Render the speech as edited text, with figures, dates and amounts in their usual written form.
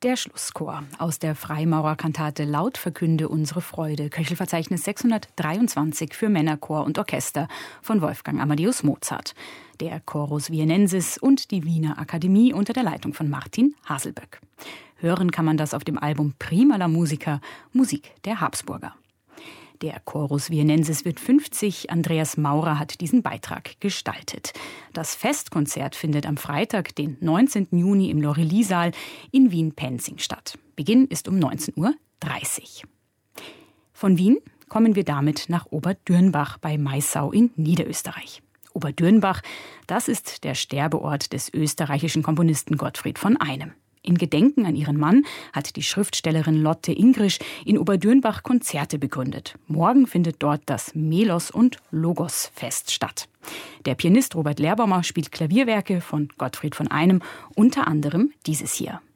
Der Schlusschor aus der Freimaurerkantate Laut verkünde unsere Freude, Köchelverzeichnis 623 für Männerchor und Orchester von Wolfgang Amadeus Mozart. Der Chorus Viennensis und die Wiener Akademie unter der Leitung von Martin Haselböck. Hören kann man das auf dem Album Prima la Musica, Musik der Habsburger. Der Chorus Viennensis wird 50. Andreas Maurer hat diesen Beitrag gestaltet. Das Festkonzert findet am Freitag, den 19. Juni im Lorelie-Saal in Wien-Penzing statt. Beginn ist um 19:30 Uhr. Von Wien kommen wir damit nach Oberdürnbach bei Maisau in Niederösterreich. Oberdürnbach, das ist der Sterbeort des österreichischen Komponisten Gottfried von Einem. In Gedenken an ihren Mann hat die Schriftstellerin Lotte Ingrisch in Oberdürnbach Konzerte begründet. Morgen findet dort das Melos- und Logos-Fest statt. Der Pianist Robert Lehrbaumer spielt Klavierwerke von Gottfried von Einem, unter anderem dieses hier.